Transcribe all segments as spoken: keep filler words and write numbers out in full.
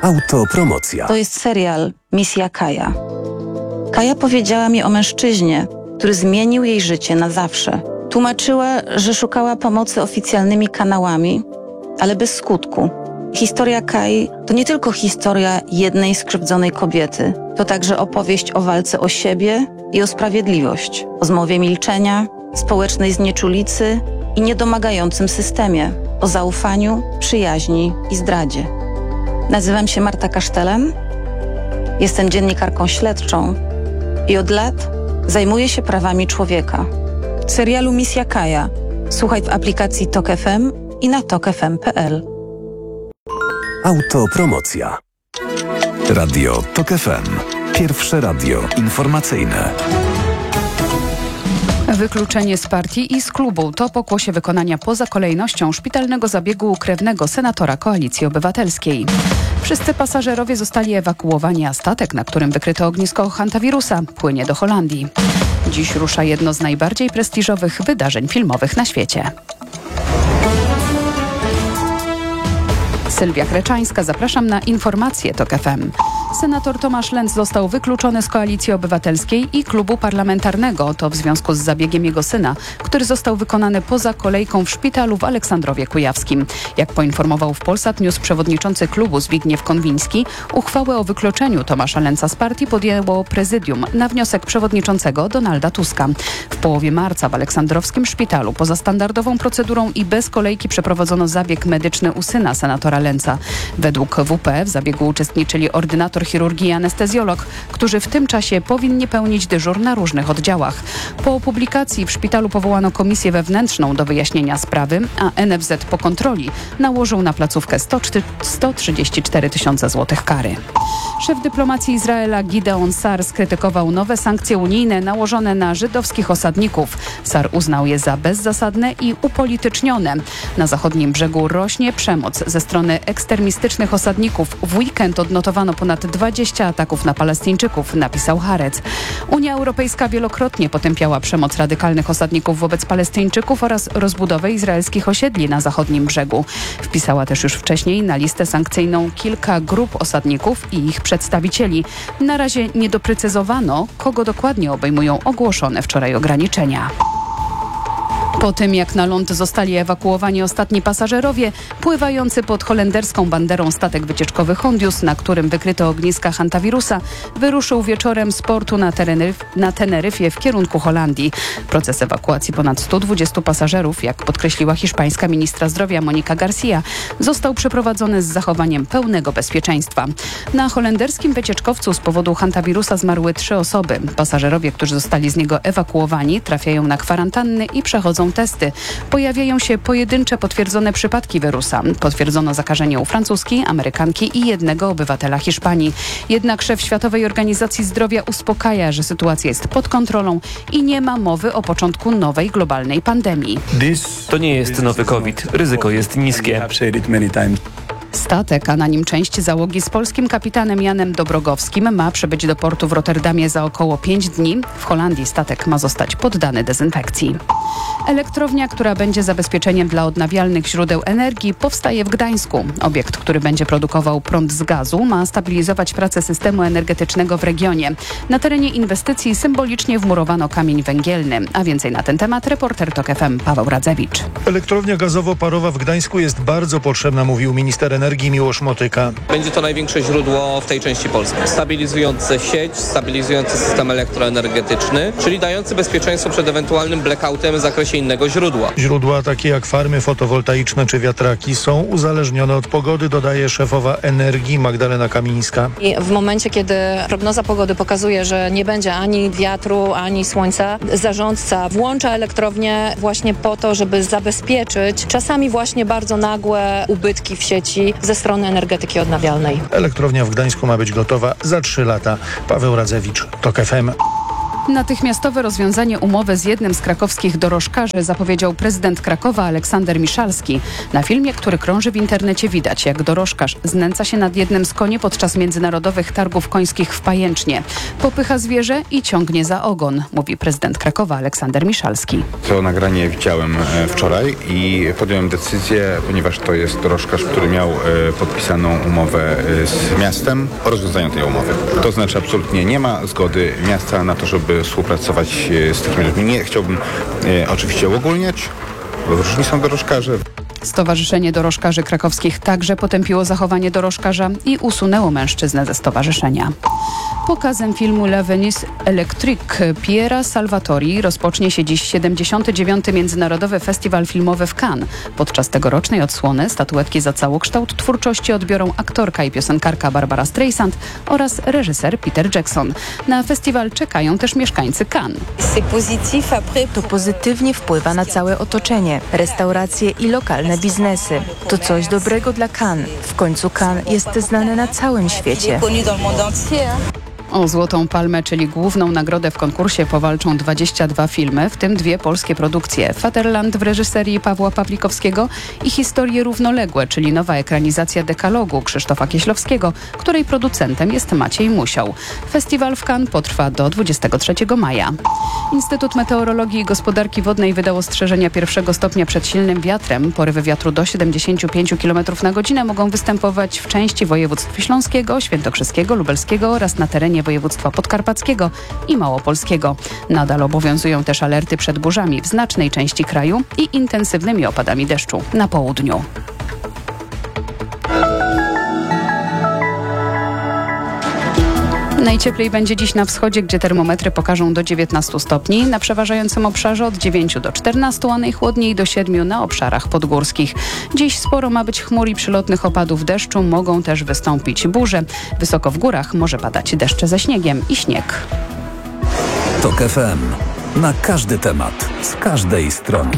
Autopromocja. To jest serial Misja Kaja. Kaja powiedziała mi o mężczyźnie, który zmienił jej życie na zawsze. Tłumaczyła, że szukała pomocy oficjalnymi kanałami, ale bez skutku. Historia Kai to nie tylko historia jednej skrzywdzonej kobiety. To także opowieść o walce o siebie i o sprawiedliwość, o zmowie milczenia, społecznej znieczulicy i niedomagającym systemie, o zaufaniu, przyjaźni i zdradzie. Nazywam się Marta Kasztelan, jestem dziennikarką śledczą i od lat zajmuję się prawami człowieka. Serialu Misja Kaja słuchaj w aplikacji Tok F M i na tok f m kropka p l. Autopromocja. Radio Tok F M. Pierwsze radio informacyjne. Wykluczenie z partii i z klubu to pokłosie wykonania poza kolejnością szpitalnego zabiegu krewnego senatora Koalicji Obywatelskiej. Wszyscy pasażerowie zostali ewakuowani, a statek, na którym wykryto ognisko hantawirusa, płynie do Holandii. Dziś rusza jedno z najbardziej prestiżowych wydarzeń filmowych na świecie. Sylwia Kreczańska, zapraszam na informacje Tok F M. Senator Tomasz Lenz został wykluczony z Koalicji Obywatelskiej i klubu parlamentarnego. To w związku z zabiegiem jego syna, który został wykonany poza kolejką w szpitalu w Aleksandrowie Kujawskim. Jak poinformował w Polsat News przewodniczący klubu Zbigniew Konwiński, uchwałę o wykluczeniu Tomasza Lenza z partii podjęło prezydium na wniosek przewodniczącego Donalda Tuska. W połowie marca w Aleksandrowskim szpitalu poza standardową procedurą i bez kolejki przeprowadzono zabieg medyczny u syna senatora Lenza. Według W P w zabiegu uczestniczyli ordynator chirurgii i anestezjolog, którzy w tym czasie powinni pełnić dyżur na różnych oddziałach. Po publikacji w szpitalu powołano komisję wewnętrzną do wyjaśnienia sprawy, a N F Z po kontroli nałożył na placówkę sto trzydzieści cztery tysiące złotych kary. Szef dyplomacji Izraela Gideon Sar skrytykował nowe sankcje unijne nałożone na żydowskich osadników. Sar uznał je za bezzasadne i upolitycznione. Na zachodnim brzegu rośnie przemoc ze strony ekstremistycznych osadników. W weekend odnotowano ponad dwadzieścia ataków na Palestyńczyków, napisał Haaretz. Unia Europejska wielokrotnie potępiała przemoc radykalnych osadników wobec Palestyńczyków oraz rozbudowę izraelskich osiedli na zachodnim brzegu. Wpisała też już wcześniej na listę sankcyjną kilka grup osadników i ich przedstawicieli. Na razie nie doprecyzowano, kogo dokładnie obejmują ogłoszone wczoraj ograniczenia. Po tym, jak na ląd zostali ewakuowani ostatni pasażerowie, pływający pod holenderską banderą statek wycieczkowy Hondius, na którym wykryto ogniska hantawirusa, wyruszył wieczorem z portu na, Teneryf, na Teneryfie w kierunku Holandii. Proces ewakuacji ponad stu dwudziestu pasażerów, jak podkreśliła hiszpańska ministra zdrowia Monika Garcia, został przeprowadzony z zachowaniem pełnego bezpieczeństwa. Na holenderskim wycieczkowcu z powodu hantawirusa zmarły trzy osoby. Pasażerowie, którzy zostali z niego ewakuowani, trafiają na kwarantanny i przechodzą testy. Pojawiają się pojedyncze potwierdzone przypadki wirusa. Potwierdzono zakażenie u francuskiej, Amerykanki i jednego obywatela Hiszpanii. Jednak szef Światowej Organizacji Zdrowia uspokaja, że sytuacja jest pod kontrolą i nie ma mowy o początku nowej globalnej pandemii. To nie jest nowy COVID. Ryzyko jest niskie. Statek, a na nim część załogi z polskim kapitanem Janem Dobrogowskim ma przybyć do portu w Rotterdamie za około pięć dni. W Holandii statek ma zostać poddany dezynfekcji. Elektrownia, która będzie zabezpieczeniem dla odnawialnych źródeł energii, powstaje w Gdańsku. Obiekt, który będzie produkował prąd z gazu, ma stabilizować pracę systemu energetycznego w regionie. Na terenie inwestycji symbolicznie wmurowano kamień węgielny. A więcej na ten temat reporter Tok F M Paweł Radzewicz. Elektrownia gazowo-parowa w Gdańsku jest bardzo potrzebna, mówił minister energii Miłosz Motyka. Będzie to największe źródło w tej części Polski. Stabilizujące sieć, stabilizujący system elektroenergetyczny, czyli dający bezpieczeństwo przed ewentualnym blackoutem w zakresie innego źródła. Źródła takie jak farmy fotowoltaiczne czy wiatraki są uzależnione od pogody, dodaje szefowa energii Magdalena Kamińska. I w momencie, kiedy prognoza pogody pokazuje, że nie będzie ani wiatru, ani słońca, zarządca włącza elektrownię właśnie po to, żeby zabezpieczyć czasami właśnie bardzo nagłe ubytki w sieci ze strony energetyki odnawialnej. Elektrownia w Gdańsku ma być gotowa za trzy lata. Paweł Radzewicz, Tok F M. Natychmiastowe rozwiązanie umowy z jednym z krakowskich dorożkarzy zapowiedział prezydent Krakowa Aleksander Miszalski. Na filmie, który krąży w internecie, widać, jak dorożkarz znęca się nad jednym z koni podczas międzynarodowych targów końskich w Pajęcznie. Popycha zwierzę i ciągnie za ogon, mówi prezydent Krakowa Aleksander Miszalski. To nagranie widziałem wczoraj i podjąłem decyzję, ponieważ to jest dorożkarz, który miał podpisaną umowę z miastem o rozwiązaniu tej umowy. To znaczy absolutnie nie ma zgody miasta na to, żeby współpracować z takimi ludźmi. Nie chciałbym e, oczywiście uogólniać, bo różni są dorożkarze. Stowarzyszenie Dorożkarzy Krakowskich także potępiło zachowanie dorożkarza i usunęło mężczyznę ze stowarzyszenia. Pokazem filmu La Venice Electrique Piera Salvatori rozpocznie się dziś siedemdziesiąty dziewiąty Międzynarodowy Festiwal Filmowy w Cannes. Podczas tegorocznej odsłony statuetki za całokształt twórczości odbiorą aktorka i piosenkarka Barbara Streisand oraz reżyser Peter Jackson. Na festiwal czekają też mieszkańcy Cannes. To pozytywnie wpływa na całe otoczenie, restauracje i lokalne biznesy. To coś dobrego dla Cannes. W końcu Cannes jest znane na całym świecie. O Złotą Palmę, czyli główną nagrodę w konkursie, powalczą dwadzieścia dwa filmy, w tym dwie polskie produkcje. Vaterland w reżyserii Pawła Pawlikowskiego i Historie równoległe, czyli nowa ekranizacja Dekalogu Krzysztofa Kieślowskiego, której producentem jest Maciej Musiał. Festiwal w Cannes potrwa do dwudziestego trzeciego maja. Instytut Meteorologii i Gospodarki Wodnej wydał ostrzeżenia pierwszego stopnia przed silnym wiatrem. Porywy wiatru do siedemdziesiąt pięć kilometrów na godzinę mogą występować w części województw śląskiego, świętokrzyskiego, lubelskiego oraz na terenie województwa podkarpackiego i małopolskiego. Nadal obowiązują też alerty przed burzami w znacznej części kraju i intensywnymi opadami deszczu na południu. Najcieplej będzie dziś na wschodzie, gdzie termometry pokażą do dziewiętnastu stopni. Na przeważającym obszarze od dziewięciu do czternastu, a najchłodniej do siedmiu na obszarach podgórskich. Dziś sporo ma być chmur i przelotnych opadów deszczu. Mogą też wystąpić burze. Wysoko w górach może padać deszcze ze śniegiem i śnieg. TOK F M. Na każdy temat, z każdej strony.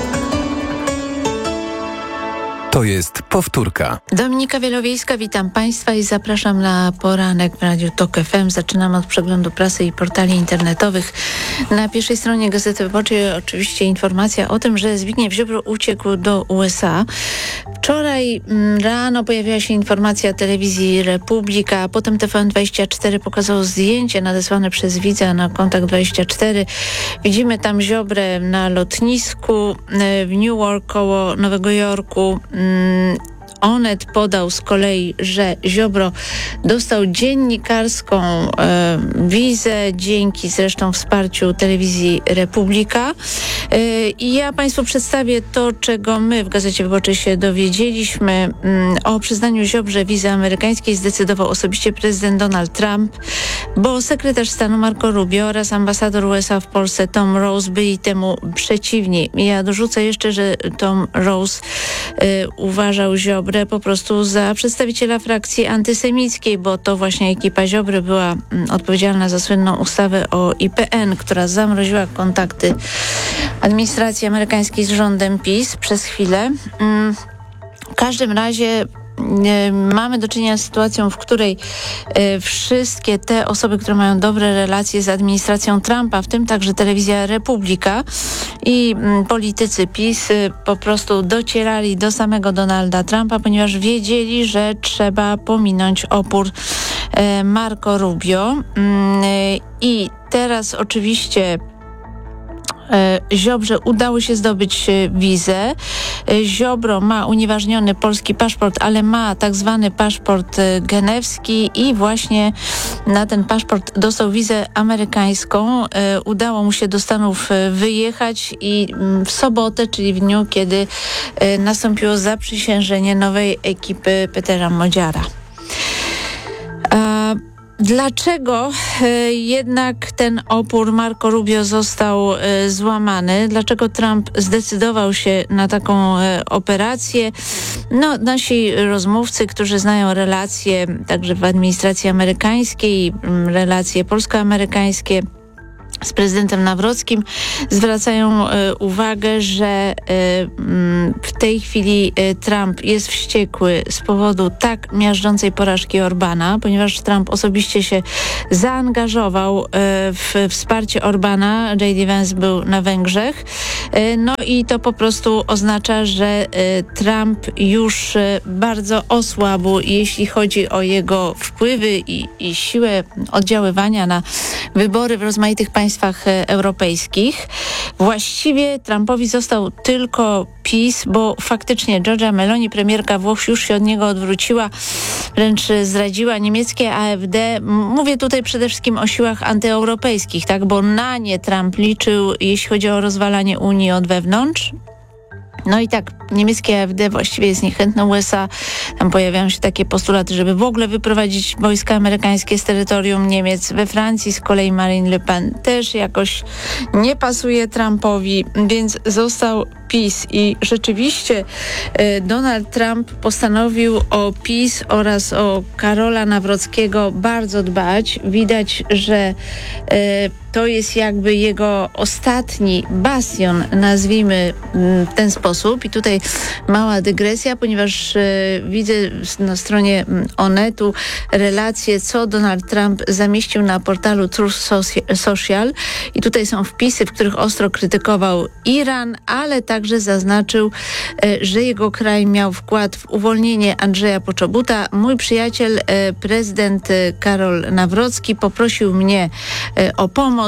To jest powtórka. Dominika Wielowiejska, witam Państwa i zapraszam na poranek w Radiu TOK F M. Zaczynam od przeglądu prasy i portali internetowych. Na pierwszej stronie Gazety Wyborczej oczywiście informacja o tym, że Zbigniew Ziobro uciekł do U S A. Wczoraj rano pojawiła się informacja telewizji Republika, a potem T V N dwadzieścia cztery pokazało zdjęcie nadesłane przez widza na Kontakt dwadzieścia cztery. Widzimy tam Ziobrę na lotnisku w Newark koło Nowego Jorku. Onet podał z kolei, że Ziobro dostał dziennikarską e, wizę dzięki zresztą wsparciu telewizji Republika. E, I ja Państwu przedstawię to, czego my w Gazecie Wyborczej się dowiedzieliśmy. Mm, o przyznaniu Ziobrze wizy amerykańskiej zdecydował osobiście prezydent Donald Trump, bo sekretarz stanu Marco Rubio oraz ambasador U S A w Polsce Tom Rose byli temu przeciwni. Ja dorzucę jeszcze, że Tom Rose e, uważał Ziobrę po prostu za przedstawiciela frakcji antysemickiej, bo to właśnie ekipa Ziobry była mm, odpowiedzialna za słynną ustawę o I P N, która zamroziła kontakty administracji amerykańskiej z rządem PiS przez chwilę. Mm, w każdym razie mamy do czynienia z sytuacją, w której e, wszystkie te osoby, które mają dobre relacje z administracją Trumpa, w tym także telewizja Republika i m, politycy PiS y, po prostu docierali do samego Donalda Trumpa, ponieważ wiedzieli, że trzeba pominąć opór e, Marco Rubio. Mm, y, I teraz oczywiście Ziobrze udało się zdobyć wizę. Ziobro ma unieważniony polski paszport, ale ma tak zwany paszport genewski i właśnie na ten paszport dostał wizę amerykańską. Udało mu się do Stanów wyjechać i w sobotę, czyli w dniu, kiedy nastąpiło zaprzysiężenie nowej ekipy Petera Modziara. Dlaczego e, jednak ten opór Marco Rubio został e, złamany? Dlaczego Trump zdecydował się na taką e, operację? No, nasi rozmówcy, którzy znają relacje także w administracji amerykańskiej, relacje polsko-amerykańskie, z prezydentem Nawrockim zwracają y, uwagę, że y, w tej chwili y, Trump jest wściekły z powodu tak miażdżącej porażki Orbana, ponieważ Trump osobiście się zaangażował y, w wsparcie Orbana. J D Vance był na Węgrzech. Y, no i to po prostu oznacza, że y, Trump już y, bardzo osłabł, jeśli chodzi o jego wpływy i, i siłę oddziaływania na wybory w rozmaitych państwach europejskich. Właściwie Trumpowi został tylko PiS, bo faktycznie Giorgia Meloni, premierka Włoch, już się od niego odwróciła, wręcz zdradziła niemieckie A F D. Mówię tutaj przede wszystkim o siłach antyeuropejskich, tak, bo na nie Trump liczył, jeśli chodzi o rozwalanie Unii od wewnątrz. No i tak, niemieckie A F D właściwie jest niechętne U S A. Tam pojawiają się takie postulaty, żeby w ogóle wyprowadzić wojska amerykańskie z terytorium Niemiec. We Francji z kolei Marine Le Pen też jakoś nie pasuje Trumpowi, więc został PiS. I rzeczywiście e, Donald Trump postanowił o PiS oraz o Karola Nawrockiego bardzo dbać. Widać, że e, to jest jakby jego ostatni bastion, nazwijmy w ten sposób. I tutaj mała dygresja, ponieważ e, widzę na stronie Onetu relacje, co Donald Trump zamieścił na portalu Truth Social. I tutaj są wpisy, w których ostro krytykował Iran, ale także zaznaczył, e, że jego kraj miał wkład w uwolnienie Andrzeja Poczobuta. Mój przyjaciel, e, prezydent e, Karol Nawrocki, poprosił mnie e, o pomoc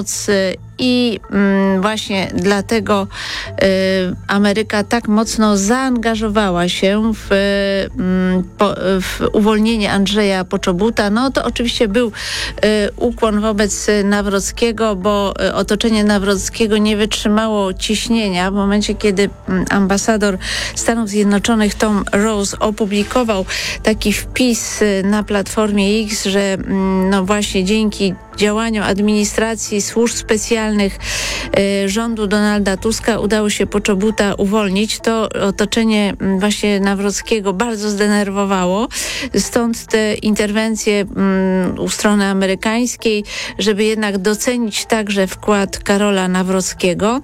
i mm, właśnie dlatego y, Ameryka tak mocno zaangażowała się w, y, po, w uwolnienie Andrzeja Poczobuta. No to oczywiście był y, ukłon wobec Nawrockiego, bo y, otoczenie Nawrockiego nie wytrzymało ciśnienia. W momencie, kiedy y, ambasador Stanów Zjednoczonych Tom Rose opublikował taki wpis y, na platformie X, że y, no właśnie dzięki działaniom administracji służb specjalnych y, rządu Donalda Tuska udało się Poczobuta uwolnić, to otoczenie y, właśnie Nawrockiego bardzo zdenerwowało. Stąd te interwencje y, u strony amerykańskiej, żeby jednak docenić także wkład Karola Nawrockiego.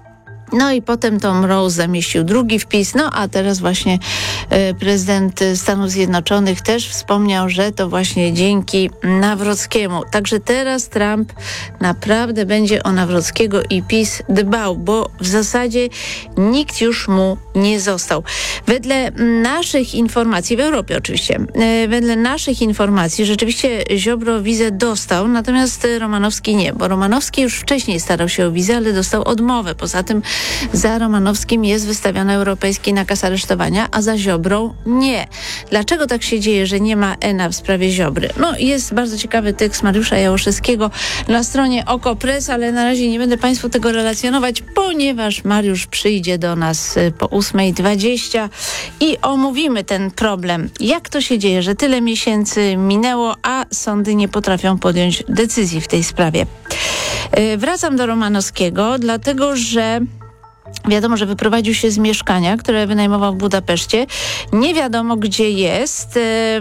No i potem Tom Rose zamieścił drugi wpis, no a teraz właśnie e, prezydent Stanów Zjednoczonych też wspomniał, że to właśnie dzięki Nawrockiemu. Także teraz Trump naprawdę będzie o Nawrockiego i PiS dbał, bo w zasadzie nikt już mu nie został. Wedle naszych informacji, w Europie oczywiście, e, wedle naszych informacji rzeczywiście Ziobro wizę dostał, natomiast Romanowski nie, bo Romanowski już wcześniej starał się o wizę, ale dostał odmowę. Poza tym za Romanowskim jest wystawiony europejski nakaz aresztowania, a za Ziobrą nie. Dlaczego tak się dzieje, że nie ma E N A w sprawie Ziobry? No jest bardzo ciekawy tekst Mariusza Jałoszewskiego na stronie Okopres, ale na razie nie będę Państwu tego relacjonować, ponieważ Mariusz przyjdzie do nas po ósmej dwadzieścia i omówimy ten problem. Jak to się dzieje, że tyle miesięcy minęło, a sądy nie potrafią podjąć decyzji w tej sprawie? Yy, wracam do Romanowskiego, dlatego że wiadomo, że wyprowadził się z mieszkania, które wynajmował w Budapeszcie. Nie wiadomo, gdzie jest.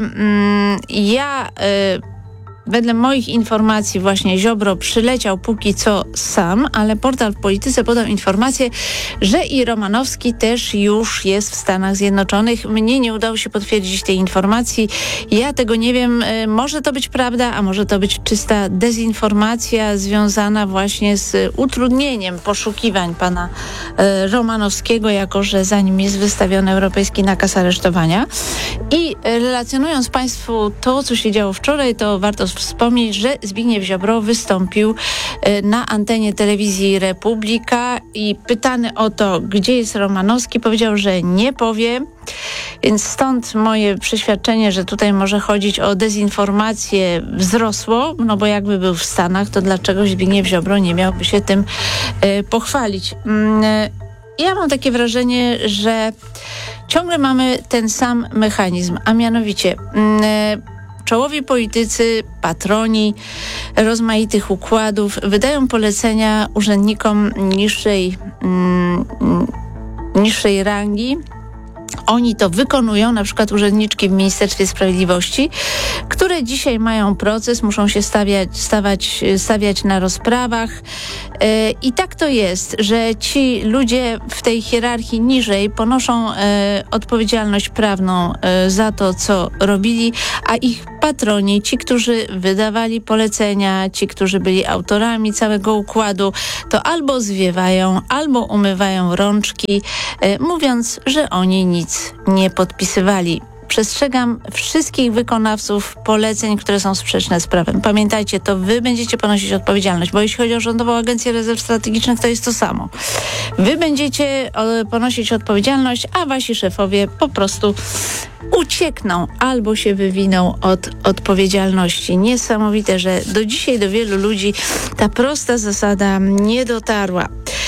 Ja... Wedle moich informacji właśnie Ziobro przyleciał póki co sam, ale portal w Polityce podał informację, że i Romanowski też już jest w Stanach Zjednoczonych. Mnie nie udało się potwierdzić tej informacji. Ja tego nie wiem. Może to być prawda, a może to być czysta dezinformacja związana właśnie z utrudnieniem poszukiwań pana e, Romanowskiego, jako że za nim jest wystawiony europejski nakaz aresztowania. I relacjonując Państwu to, co się działo wczoraj, to warto wspomnieć, że Zbigniew Ziobro wystąpił na antenie telewizji Republika i pytany o to, gdzie jest Romanowski, powiedział, że nie powie. Więc stąd moje przeświadczenie, że tutaj może chodzić o dezinformację, wzrosło, no bo jakby był w Stanach, to dlaczego Zbigniew Ziobro nie miałby się tym y, pochwalić? Y, ja mam takie wrażenie, że ciągle mamy ten sam mechanizm, a mianowicie y, czołowi politycy, patroni rozmaitych układów wydają polecenia urzędnikom niższej, mm, niższej rangi oni to wykonują, na przykład urzędniczki w Ministerstwie Sprawiedliwości, które dzisiaj mają proces, muszą się stawiać, stawać, stawiać na rozprawach. I tak to jest, że ci ludzie w tej hierarchii niżej ponoszą odpowiedzialność prawną za to, co robili, a ich patroni, ci, którzy wydawali polecenia, ci, którzy byli autorami całego układu, to albo zwiewają, albo umywają rączki, mówiąc, że oni nic nie podpisywali. Przestrzegam wszystkich wykonawców poleceń, które są sprzeczne z prawem. Pamiętajcie, to wy będziecie ponosić odpowiedzialność, bo jeśli chodzi o Rządową Agencję Rezerw Strategicznych, to jest to samo. Wy będziecie ponosić odpowiedzialność, a wasi szefowie po prostu uciekną albo się wywiną od odpowiedzialności. Niesamowite, że do dzisiaj do wielu ludzi ta prosta zasada nie dotarła.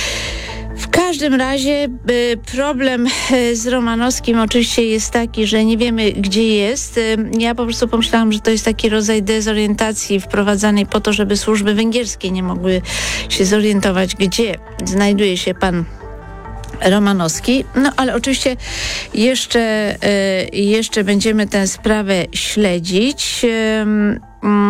W każdym razie y, problem y, z Romanowskim oczywiście jest taki, że nie wiemy, gdzie jest. Y, ja po prostu pomyślałam, że to jest taki rodzaj dezorientacji wprowadzanej po to, żeby służby węgierskie nie mogły się zorientować, gdzie znajduje się pan Romanowski. No ale oczywiście jeszcze, y, jeszcze będziemy tę sprawę śledzić. Y,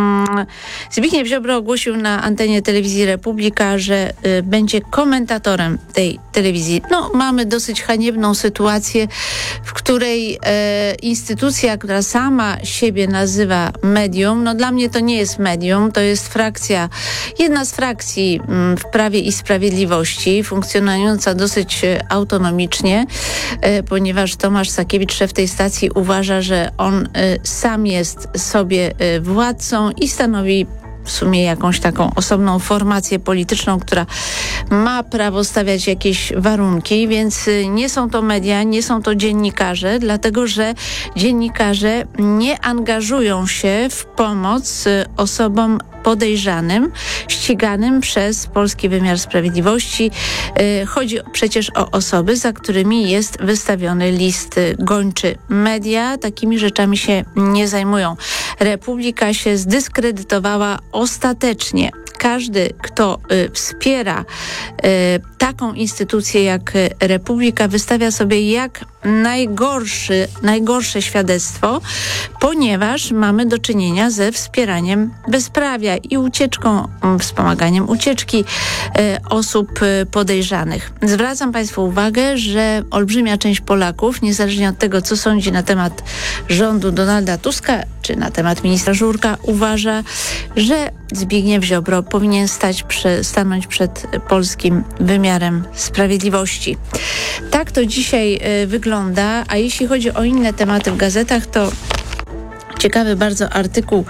Zbigniew Ziobro ogłosił na antenie telewizji Republika, że y, będzie komentatorem tej telewizji. No, mamy dosyć haniebną sytuację, w której y, instytucja, która sama siebie nazywa medium, no dla mnie to nie jest medium, to jest frakcja, jedna z frakcji y, w Prawie i Sprawiedliwości, funkcjonująca dosyć y, autonomicznie, y, ponieważ Tomasz Sakiewicz, szef tej stacji, uważa, że on y, sam jest sobie y, władcą i stanowi w sumie jakąś taką osobną formację polityczną, która ma prawo stawiać jakieś warunki, więc nie są to media, nie są to dziennikarze, dlatego że dziennikarze nie angażują się w pomoc osobom podejrzanym, ściganym przez polski wymiar sprawiedliwości. Chodzi przecież o osoby, za którymi jest wystawiony list gończy. Media takimi rzeczami się nie zajmują. Republika się zdyskredytowała ostatecznie. Każdy, kto y, wspiera y, taką instytucję jak Republika, wystawia sobie jak najgorszy, najgorsze świadectwo, ponieważ mamy do czynienia ze wspieraniem bezprawia i ucieczką, wspomaganiem ucieczki y, osób y, podejrzanych. Zwracam Państwu uwagę, że olbrzymia część Polaków, niezależnie od tego, co sądzi na temat rządu Donalda Tuska, czy na temat ministra Żurka, uważa, że Zbigniew Ziobro powinien stać przy, stanąć przed polskim wymiarem sprawiedliwości. Tak to dzisiaj y, wygląda, a jeśli chodzi o inne tematy w gazetach, to ciekawy bardzo artykuł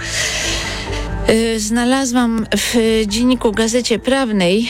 y, znalazłam w dzienniku Gazecie Prawnej.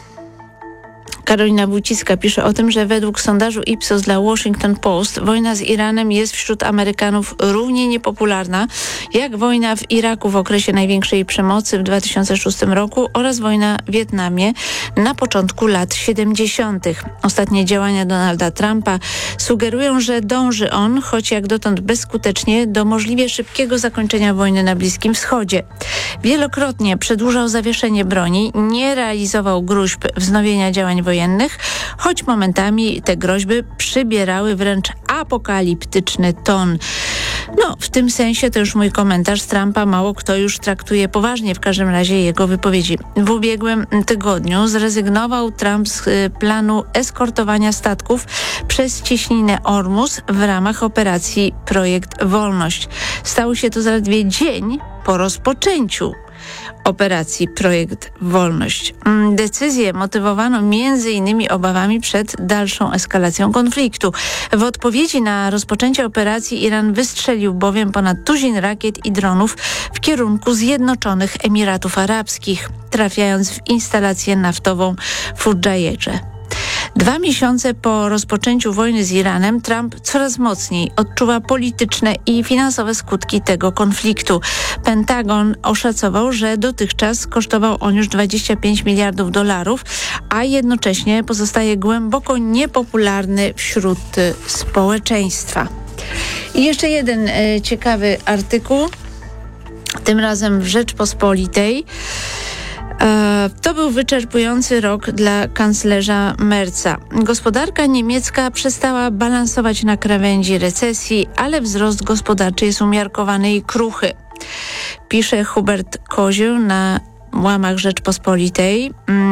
Karolina Wójcicka pisze o tym, że według sondażu Ipsos dla Washington Post wojna z Iranem jest wśród Amerykanów równie niepopularna jak wojna w Iraku w okresie największej przemocy w dwa tysiące szóstym roku oraz wojna w Wietnamie na początku lat siedemdziesiątych. Ostatnie działania Donalda Trumpa sugerują, że dąży on, choć jak dotąd bezskutecznie, do możliwie szybkiego zakończenia wojny na Bliskim Wschodzie. Wielokrotnie przedłużał zawieszenie broni, nie realizował gruźb wznowienia działań wojennych, choć momentami te groźby przybierały wręcz apokaliptyczny ton. No, w tym sensie to już mój komentarz z Trumpa mało kto już traktuje poważnie, w każdym razie jego wypowiedzi. W ubiegłym tygodniu zrezygnował Trump z y, planu eskortowania statków przez cieśninę Ormus w ramach operacji Projekt Wolność. Stało się to zaledwie dzień po rozpoczęciu operacji Projekt Wolność. Decyzję motywowano między innymi obawami przed dalszą eskalacją konfliktu. W odpowiedzi na rozpoczęcie operacji Iran wystrzelił bowiem ponad tuzin rakiet i dronów w kierunku Zjednoczonych Emiratów Arabskich, trafiając w instalację naftową w Fudżajerze. Dwa miesiące po rozpoczęciu wojny z Iranem Trump coraz mocniej odczuwa polityczne i finansowe skutki tego konfliktu. Pentagon oszacował, że dotychczas kosztował on już dwadzieścia pięć miliardów dolarów, a jednocześnie pozostaje głęboko niepopularny wśród społeczeństwa. I jeszcze jeden e, ciekawy artykuł, tym razem w Rzeczpospolitej. To był wyczerpujący rok dla kanclerza Merza. Gospodarka niemiecka przestała balansować na krawędzi recesji, ale wzrost gospodarczy jest umiarkowany i kruchy. Pisze Hubert Kozioł na łamach Rzeczpospolitej.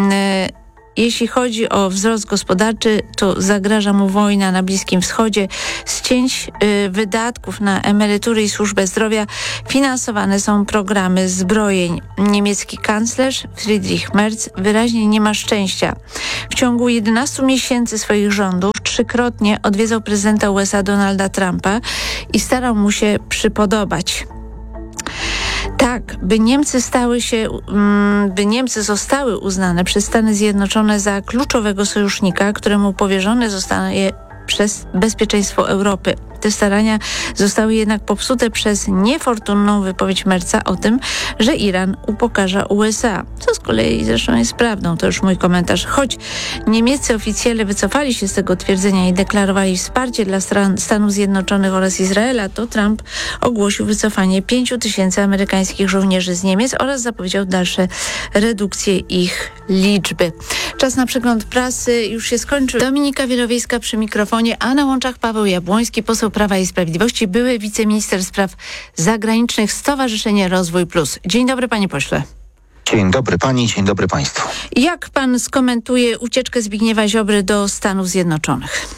Jeśli chodzi o wzrost gospodarczy, to zagraża mu wojna na Bliskim Wschodzie. Z cięć y, wydatków na emerytury i służbę zdrowia finansowane są programy zbrojeń. Niemiecki kanclerz Friedrich Merz wyraźnie nie ma szczęścia. W ciągu jedenastu miesięcy swoich rządów trzykrotnie odwiedzał prezydenta U S A Donalda Trumpa i starał mu się przypodobać. Tak, by Niemcy stały się, by Niemcy zostały uznane przez Stany Zjednoczone za kluczowego sojusznika, któremu powierzone zostanie przez bezpieczeństwo Europy. Te starania zostały jednak popsute przez niefortunną wypowiedź Merza o tym, że Iran upokarza U S A. Co z kolei zresztą jest prawdą, to już mój komentarz. Choć niemieccy oficjele wycofali się z tego twierdzenia i deklarowali wsparcie dla stran Stanów Zjednoczonych oraz Izraela, to Trump ogłosił wycofanie pięciu tysięcy amerykańskich żołnierzy z Niemiec oraz zapowiedział dalsze redukcje ich liczby. Czas na przegląd prasy już się skończył. Dominika Wielowiejska przy mikrofonie, a na łączach Paweł Jabłoński, poseł Prawa i Sprawiedliwości, były wiceminister spraw zagranicznych Stowarzyszenia Rozwój Plus. Dzień dobry, panie pośle. Dzień dobry pani, dzień dobry państwu. Jak pan skomentuje ucieczkę Zbigniewa Ziobry do Stanów Zjednoczonych?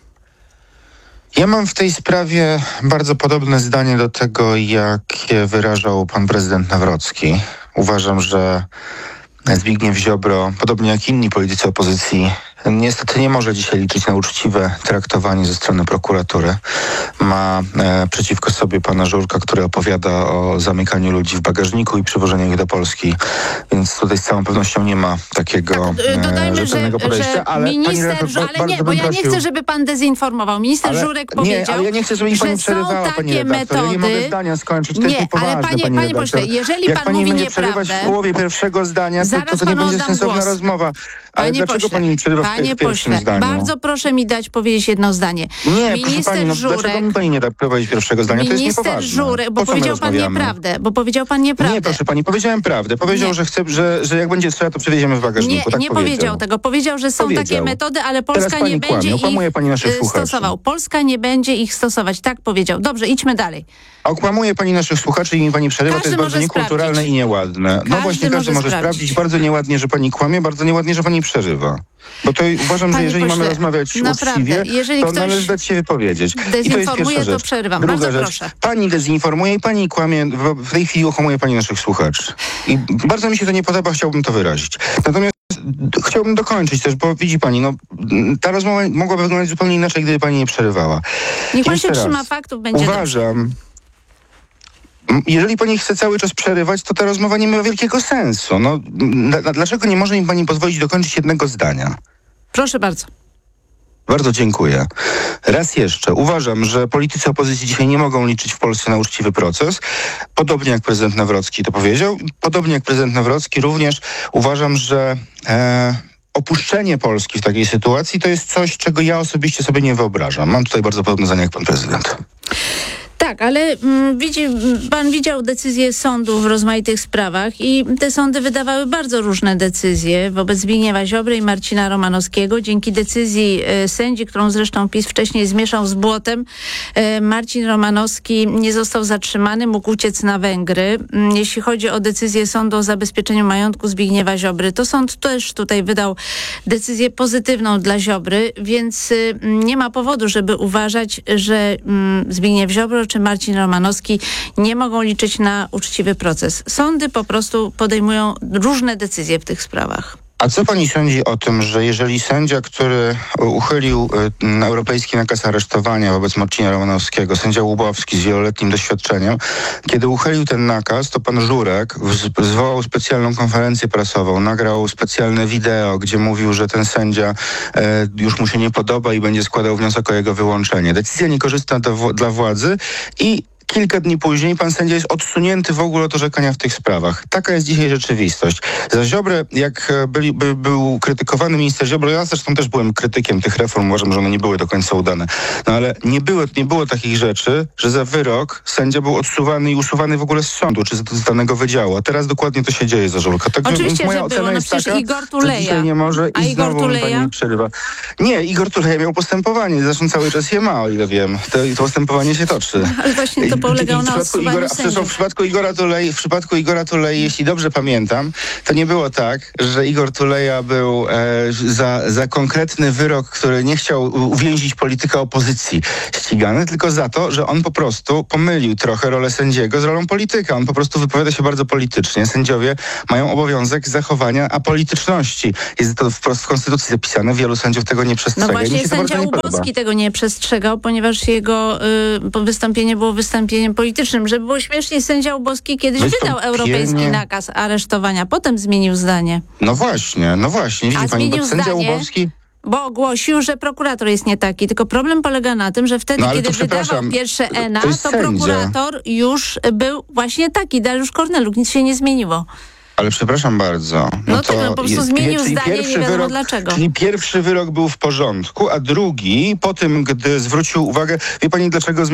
Ja mam w tej sprawie bardzo podobne zdanie do tego, jakie wyrażał pan prezydent Nawrocki. Uważam, że Zbigniew Ziobro, podobnie jak inni politycy opozycji, niestety nie może dzisiaj liczyć na uczciwe traktowanie ze strony prokuratury. Ma e, przeciwko sobie pana Żurka, który opowiada o zamykaniu ludzi w bagażniku i przywożeniu ich do Polski, więc tutaj z całą pewnością nie ma takiego tak, dodajmy, e, rzetelnego że, podejścia. że ale minister, pani, ale nie, bo ja nie chcę, żeby pan dezinformował. Minister ale, Żurek nie, powiedział, ale ja nie chcę, żeby mi pani że przerywała, są takie pani redaktor. metody. Ja nie mogę zdania skończyć, to nie, jest niepoważne, ale panie, pani panie pośle, jeżeli Jak pan pani mówi będzie nieprawdę, przerywać w połowie pierwszego zdania, to, to, to nie będzie sensowna głos. rozmowa. Ale Panie dlaczego pośle, pani mi przerywa panie w pierwszym pośle, zdaniu? bardzo proszę mi dać powiedzieć jedno zdanie. Nie, minister proszę pani, no, Żurek, dlaczego mi pani nie da powiedzieć pierwszego zdania? To jest minister niepoważne. Żurek, bo po co powiedział pan nieprawdę, bo powiedział pan nieprawdę. Nie, proszę pani, powiedziałem prawdę. Powiedział, że chce, że, że jak będzie trzeba, to przewieziemy w bagażniku. Nie, tak nie powiedział. powiedział tego. Powiedział, że są powiedział. takie metody, ale Polska Teraz pani nie kłamie. będzie Okłamuje ich pani naszych y, słuchaczy. stosował. Polska nie będzie ich stosować. Tak powiedział. Dobrze, idźmy dalej. Okłamuje pani naszych słuchaczy i mi pani przerywa. Każdy to jest bardzo niekulturalne sprawdzić. i nieładne. Każdy no właśnie, każdy może może sprawdzić. sprawdzić. Bardzo nieładnie, że pani kłamie, bardzo nieładnie, że pani przerywa. Bo to uważam, Panie że jeżeli pośle, mamy rozmawiać naprawdę, uczciwie, jeżeli to ktoś należy dać się wypowiedzieć. I to jest dezinformuje, pierwsza to rzecz. przerywam. Druga Bardzo rzecz. proszę. Pani dezinformuje i pani kłamie. W tej chwili okłamuje pani naszych słuchaczy. I bardzo mi się to nie podoba, chciałbym to wyrazić. Natomiast chciałbym dokończyć też, bo widzi pani, no ta rozmowa mogłaby wyglądać zupełnie inaczej, gdyby pani nie przerywała. Niech pan Jeszcze się raz. trzyma faktów, będzie Uważam, jeżeli pani chce cały czas przerywać, to ta rozmowa nie ma wielkiego sensu. No, d- dlaczego nie może mi pani pozwolić dokończyć jednego zdania? Proszę bardzo. Bardzo dziękuję. Raz jeszcze. Uważam, że politycy opozycji dzisiaj nie mogą liczyć w Polsce na uczciwy proces. Podobnie jak prezydent Nawrocki to powiedział. Podobnie jak prezydent Nawrocki również uważam, że e, opuszczenie Polski w takiej sytuacji to jest coś, czego ja osobiście sobie nie wyobrażam. Mam tutaj bardzo podobne zdanie jak pan prezydent. Tak, ale mm, widzi, pan widział decyzje sądów w rozmaitych sprawach i te sądy wydawały bardzo różne decyzje wobec Zbigniewa Ziobry i Marcina Romanowskiego. Dzięki decyzji e, sędzi, którą zresztą PiS wcześniej zmieszał z błotem, e, Marcin Romanowski nie został zatrzymany, mógł uciec na Węgry. Mm, jeśli chodzi o decyzję sądu o zabezpieczeniu majątku Zbigniewa Ziobry, to sąd też tutaj wydał decyzję pozytywną dla Ziobry, więc y, nie ma powodu, żeby uważać, że y, Zbigniew Ziobro czy Marcin Romanowski nie mogą liczyć na uczciwy proces. Sądy po prostu podejmują różne decyzje w tych sprawach. A co pani sądzi o tym, że jeżeli sędzia, który uchylił y, europejski nakaz aresztowania wobec Marcina Romanowskiego, sędzia Łubowski z wieloletnim doświadczeniem, kiedy uchylił ten nakaz, to pan Żurek w, zwołał specjalną konferencję prasową, nagrał specjalne wideo, gdzie mówił, że ten sędzia y, już mu się nie podoba i będzie składał wniosek o jego wyłączenie. Decyzja niekorzystna do, dla władzy i kilka dni później pan sędzia jest odsunięty w ogóle od orzekania w tych sprawach. Taka jest dzisiaj rzeczywistość. Za Ziobrę, jak byli, by, był krytykowany minister Ziobro, ja zresztą też byłem krytykiem tych reform, uważam, że one nie były do końca udane. No ale nie było, nie było takich rzeczy, że za wyrok sędzia był odsuwany i usuwany w ogóle z sądu, czy z danego wydziału. A teraz dokładnie to się dzieje za Żurka. Tak, Oczywiście, moja że ocena było. No jest przecież taka, Igor Tuleja. nie może A i Igor znowu mi Tuleja? pani przerywa. Nie, Igor Tuleja miał postępowanie, zresztą cały czas je ma, o ile wiem. To, to postępowanie się toczy. Ale właśnie to polegało I w na przypadku odsuwaniu Igora, sędziów. w przypadku Igora Tulei, w przypadku Igora Tulei, jeśli dobrze pamiętam, to nie było tak, że Igor Tuleja był e, za, za konkretny wyrok, który nie chciał uwięzić polityka opozycji ścigany, tylko za to, że on po prostu pomylił trochę rolę sędziego z rolą polityka. On po prostu wypowiada się bardzo politycznie. Sędziowie mają obowiązek zachowania apolityczności. Jest to wprost w Konstytucji zapisane. Wielu sędziów tego nie przestrzega. No właśnie sędzia Łuboski tego nie przestrzegał, ponieważ jego y, wystąpienie było wystąpieniem politycznym. Żeby było śmiesznie, sędzia Łuboski kiedyś wydał europejski nakaz aresztowania, potem zmienił zdanie. No właśnie, no właśnie. Widzi A pani, zmienił bo sędzia zdanie, Łubowski... bo ogłosił, że prokurator jest nie taki. Tylko problem polega na tym, że wtedy, No, ale kiedy to wydawał pierwsze to ENA, to, jest to sędzia. prokurator już był właśnie taki, Dariusz Korneluk. Nic się nie zmieniło. Ale przepraszam bardzo. No, No tak, to no po prostu jest- zmienił czyli zdanie, nie pierwszy wiadomo wyrok, dlaczego. Czyli pierwszy wyrok był w porządku, a drugi, po tym, gdy zwrócił uwagę, wie pani dlaczego